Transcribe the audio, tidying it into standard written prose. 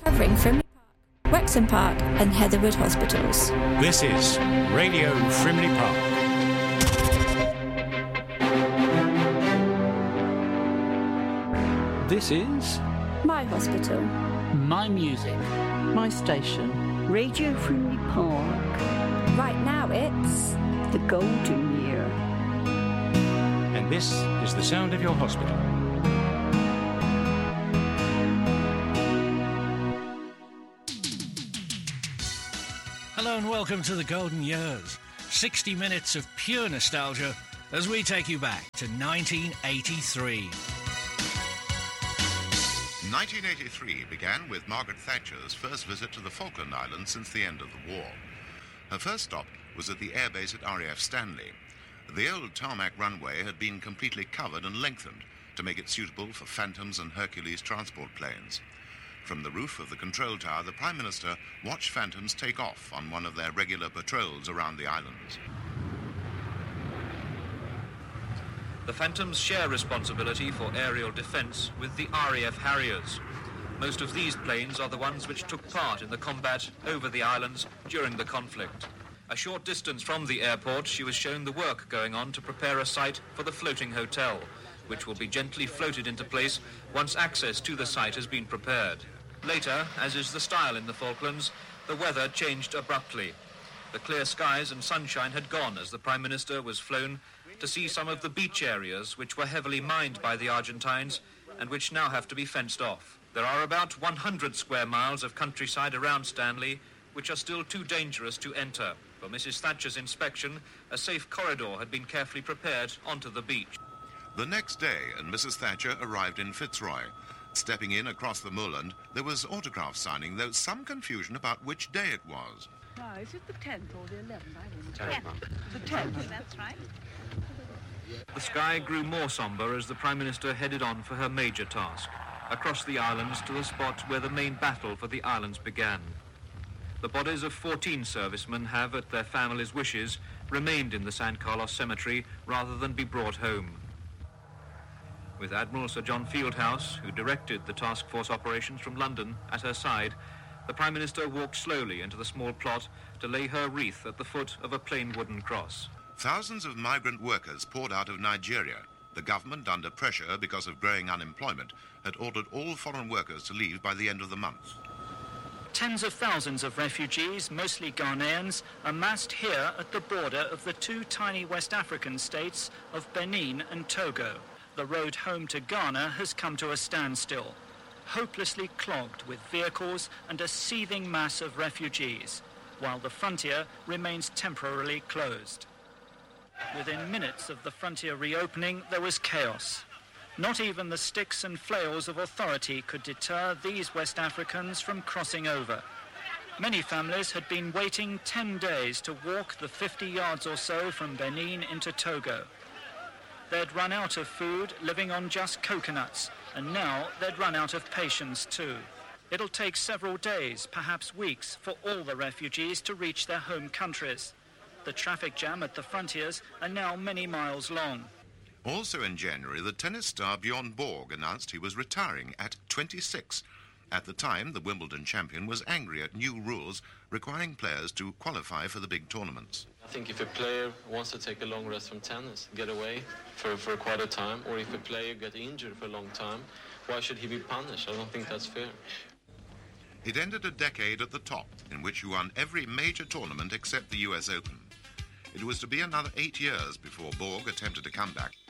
covering Frimley Park, Wexham Park and Heatherwood Hospitals. This is Radio Frimley Park. This is My hospital. My music. My station. Radio Frimley Park. Right now it's The Golden Year. And this is the sound of your hospital. Hello and welcome to The Golden Years. 60 minutes of pure nostalgia as we take you back to 1983. 1983 began with Margaret Thatcher's first visit to the Falkland Islands since the end of the war. Her first stop was at the airbase at RAF Stanley. The old tarmac runway had been completely covered and lengthened to make it suitable for Phantoms and Hercules transport planes. From the roof of the control tower, the Prime Minister watched Phantoms take off on one of their regular patrols around the islands. The Phantoms share responsibility for aerial defence with the RAF Harriers. Most of these planes are the ones which took part in the combat over the islands during the conflict. A short distance from the airport, she was shown the work going on to prepare a site for the floating hotel, which will be gently floated into place once access to the site has been prepared. Later, as is the style in the Falklands, the weather changed abruptly. The clear skies and sunshine had gone as the Prime Minister was flown to see some of the beach areas which were heavily mined by the Argentines and which now have to be fenced off. There are about 100 square miles of countryside around Stanley which are still too dangerous to enter. For Mrs. Thatcher's inspection, a safe corridor had been carefully prepared onto the beach. The next day, and Mrs. Thatcher arrived in Fitzroy. Stepping in across the moorland, there was autograph signing, though some confusion about which day it was. Now, is it the 10th or the 11th? I don't know. Yeah. The 10th. That's right. The sky grew more sombre as the Prime Minister headed on for her major task, across the islands to the spot where the main battle for the islands began. The bodies of 14 servicemen have, at their families' wishes, remained in the San Carlos cemetery rather than be brought home. With Admiral Sir John Fieldhouse, who directed the task force operations from London, at her side, the Prime Minister walked slowly into the small plot to lay her wreath at the foot of a plain wooden cross. Thousands of migrant workers poured out of Nigeria. The government, under pressure because of growing unemployment, had ordered all foreign workers to leave by the end of the month. Tens of thousands of refugees, mostly Ghanaians, amassed here at the border of the two tiny West African states of Benin and Togo. The road home to Ghana has come to a standstill, hopelessly clogged with vehicles and a seething mass of refugees, while the frontier remains temporarily closed. Within minutes of the frontier reopening, there was chaos. Not even the sticks and flails of authority could deter these West Africans from crossing over. Many families had been waiting 10 days to walk the 50 yards or so from Benin into Togo. They'd run out of food, living on just coconuts, and now they'd run out of patience too. It'll take several days, perhaps weeks, for all the refugees to reach their home countries. The traffic jam at the frontiers are now many miles long. Also in January, the tennis star Bjorn Borg announced he was retiring at 26. At the time, the Wimbledon champion was angry at new rules requiring players to qualify for the big tournaments. I think if a player wants to take a long rest from tennis, get away for quite a time, or if a player gets injured for a long time, why should he be punished? I don't think that's fair. It ended a decade at the top, in which he won every major tournament except the US Open. It was to be another 8 years before Borg attempted a comeback.